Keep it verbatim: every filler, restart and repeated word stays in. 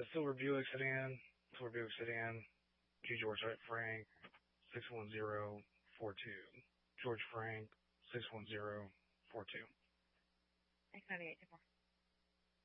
The Silver Buick sedan, Silver Buick sedan, to George Frank, six one zero four two. George Frank, six one zero four two. X ninety-eight, ten four.